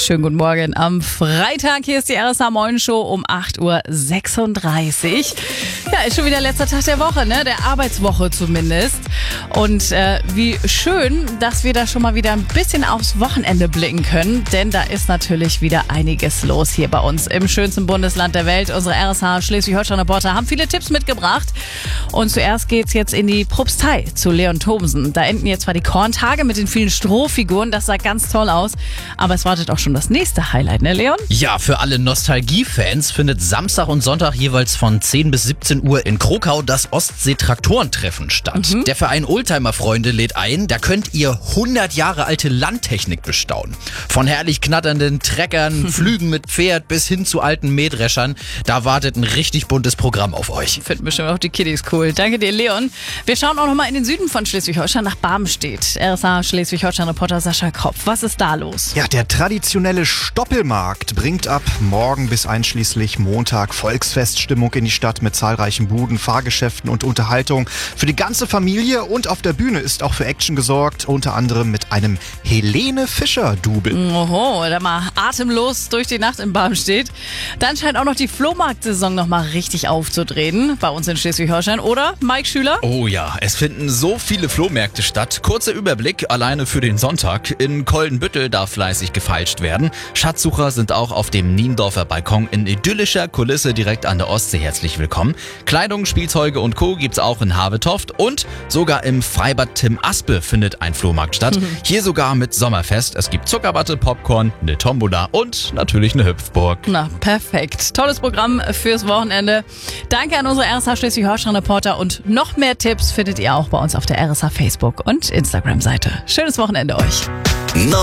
Schönen guten Morgen am Freitag. Hier ist die RSA Morning Show um 8:36 Uhr. Ja, ist schon wieder letzter Tag der Woche, ne? Der Arbeitswoche zumindest. Und wie schön, dass wir da schon mal wieder ein bisschen aufs Wochenende blicken können. Denn da ist natürlich wieder einiges los hier bei uns im schönsten Bundesland der Welt. Unsere RSA Schleswig-Holstein-Reporter haben viele Tipps mitgebracht. Und zuerst geht's jetzt in die Propstei zu Leon Thomsen. Da enden jetzt zwar die Korntage mit den vielen Strohfiguren. Das sah ganz toll aus. Aber es wartet auch schon das nächste Highlight, ne Leon? Ja, für alle Nostalgie-Fans findet Samstag und Sonntag jeweils von 10 bis 17 Uhr in Krokau das Ostsee-Traktorentreffen statt. Der Verein Oldtimer-Freunde lädt ein, da könnt ihr 100 Jahre alte Landtechnik bestaunen. Von herrlich knatternden Treckern, Flügen mit Pferd bis hin zu alten Mähdreschern. Da wartet ein richtig buntes Programm auf euch. Finden bestimmt auch die Kiddies cool. Danke dir, Leon. Wir schauen auch nochmal in den Süden von Schleswig-Holstein nach Barmstedt. RSA Schleswig-Holstein-Reporter Sascha Kropf. Was ist da los? Ja, der traditionelle Stoppelmarkt bringt ab morgen bis einschließlich Montag Volksfeststimmung in die Stadt mit zahlreichen Buden, Fahrgeschäften und Unterhaltung für die ganze Familie. Und auf der Bühne ist auch für Action gesorgt, unter anderem mit einem Helene Fischer-Double. Oho, da mal atemlos durch die Nacht in Barmstedt. Dann scheint auch noch die Flohmarktsaison noch mal richtig aufzudrehen bei uns in Schleswig-Holstein, oder, Mike Schüler? Oh ja, es finden so viele Flohmärkte statt. Kurzer Überblick alleine für den Sonntag. In Koldenbüttel darf fleißig gefeilscht werden. Schatzsucher sind auch auf dem Niendorfer Balkon in idyllischer Kulisse direkt an der Ostsee herzlich willkommen. Kleidung, Spielzeuge und Co. gibt's auch in Havetoft und sogar im Freibad Tim Aspe findet ein Flohmarkt statt. Hier sogar mit Sommerfest. Es gibt Zuckerwatte, Popcorn, eine Tombola und natürlich eine Hüpfburg. Na, perfekt. Tolles Programm fürs Wochenende. Danke an unsere RSA Schleswig-Holstein-Reporter und noch mehr Tipps findet ihr auch bei uns auf der RSA Facebook- und Instagram-Seite. Schönes Wochenende euch.